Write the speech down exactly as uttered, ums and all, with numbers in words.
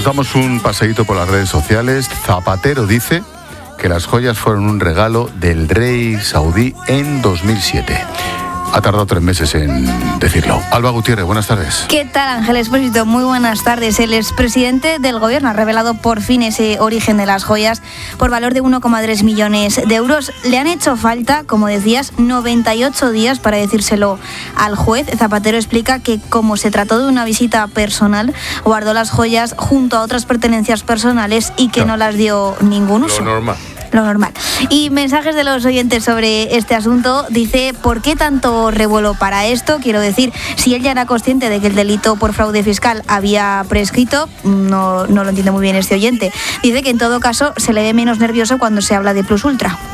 Nos damos un paseíto por las redes sociales. Zapatero dice que las joyas fueron un regalo del rey saudí en dos mil siete. Ha tardado tres meses en decirlo. Alba Gutiérrez, buenas tardes. ¿Qué tal, Ángel Expósito? Muy buenas tardes. El expresidente del gobierno ha revelado por fin ese origen de las joyas por valor de uno coma tres millones de euros. Le han hecho falta, como decías, noventa y ocho días para decírselo al juez. Zapatero explica que, como se trató de una visita personal, guardó las joyas junto a otras pertenencias personales y que no, no las dio ningún uso. Lo normal. Lo normal. Y mensajes de los oyentes sobre este asunto. Dice, ¿por qué tanto revuelo para esto? Quiero decir, si él ya era consciente de que el delito por fraude fiscal había prescrito, no, no lo entiende muy bien este oyente. Dice que en todo caso se le ve menos nervioso cuando se habla de plus ultra.